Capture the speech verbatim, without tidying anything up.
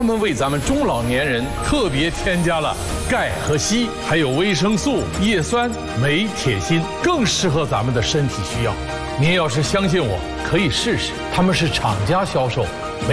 他们为咱们中老年人特别添加了钙和硒，还有维生素、叶酸、镁、铁、锌，更适合咱们的身体需要。您要是相信我，可以试试。他们是厂家销售，